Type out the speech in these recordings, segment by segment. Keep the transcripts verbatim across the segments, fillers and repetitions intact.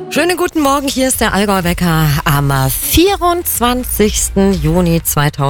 Schönen guten Morgen, hier ist der Allgäu-Wecker am vierundzwanzigsten Juni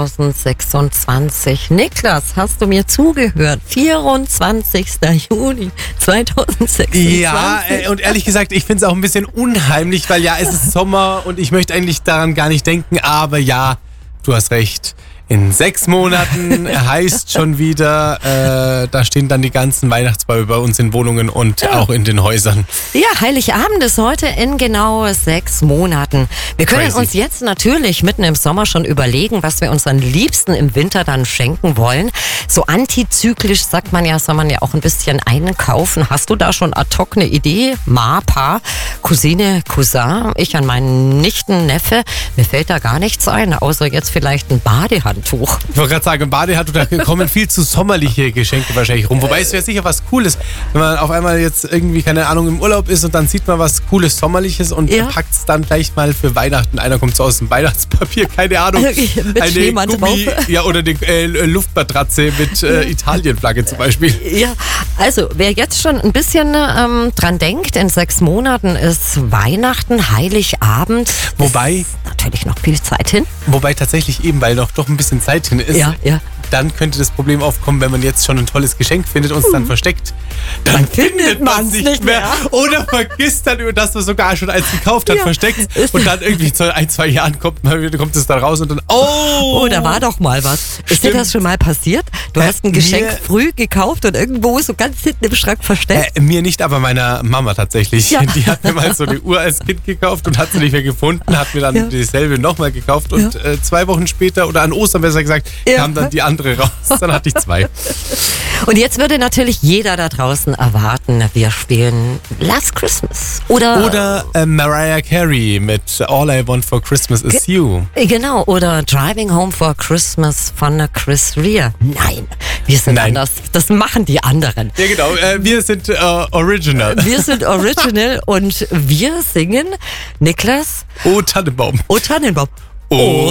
zweitausendsechsundzwanzig. Niklas, hast du mir zugehört? vierundzwanzigsten Juni zweitausendsechsundzwanzig. Ja, äh, und ehrlich gesagt, ich finde es auch ein bisschen unheimlich, weil ja, es ist Sommer und ich möchte eigentlich daran gar nicht denken, aber ja, du hast recht. In sechs Monaten heißt schon wieder, äh, da stehen dann die ganzen Weihnachtsbäume bei uns in Wohnungen und ja. auch in den Häusern. Ja, Heiligabend ist heute in genau sechs Monaten. Wir können Crazy. uns jetzt natürlich mitten im Sommer schon überlegen, was wir unseren Liebsten im Winter dann schenken wollen. So antizyklisch sagt man ja, soll man ja auch ein bisschen einkaufen. Hast du da schon ad hoc eine Idee? Ma, Pa, Cousine, Cousin, ich an meinen Nichten, Neffe. Mir fällt da gar nichts ein, außer jetzt vielleicht ein Badehandtuch. Ich wollte gerade sagen, im Badehandtuch, da kommen viel zu sommerliche Geschenke wahrscheinlich rum. Wobei es wäre sicher was Cooles, wenn man auf einmal jetzt irgendwie, keine Ahnung, im Urlaub ist und dann sieht man was Cooles, Sommerliches und Ja. packt es dann gleich mal für Weihnachten. Einer kommt so aus dem Weihnachtspapier, keine Ahnung. Mit eine Schneemann Gummi, drauf. ja, oder eine äh, Luftmatratze mit äh, Italienflagge zum Beispiel. Ja, also wer jetzt schon ein bisschen ähm, dran denkt, in sechs Monaten ist Weihnachten, Heiligabend. Wobei- Ist natürlich noch viel Zeit hin. Wobei tatsächlich eben, weil noch doch ein bisschen Zeit hin ist, Ja, ja. dann könnte das Problem aufkommen, wenn man jetzt schon ein tolles Geschenk findet und es dann versteckt. Dann, Dann findet man's es nicht mehr. Oder vergisst dann, über das man sogar schon eins gekauft hat, Ja. versteckt. Und dann irgendwie zu ein, zwei Jahren kommt, man, kommt es dann raus und dann, oh! Oh, da war doch mal was. Ist dir Stimmt. das schon mal passiert? Du Äh, hast ein Geschenk mir- früh gekauft und irgendwo so ganz hinten im Schrank versteckt. Äh, mir nicht, aber meiner Mama tatsächlich. Ja. Die hat mir mal so eine Uhr als Kind gekauft und hat sie nicht mehr gefunden, hat mir dann Ja. dieselbe nochmal gekauft und Ja. äh, zwei Wochen später, oder an Ostern besser gesagt, Ja. kam dann die andere raus. Dann hatte ich zwei. Und jetzt würde natürlich jeder da draußen erwarten, wir spielen Last Christmas. Oder, Oder äh, Mariah Carey mit All I Want for Christmas is You. Äh, Genau, oder Driving Home for Christmas von Chris Rea. Nein, wir sind Nein. anders. Das machen die anderen. Ja, genau. Äh, wir sind äh, original. Wir sind original und wir singen, Niklas, Oh, Tannenbaum. O Tannenbaum. Oh.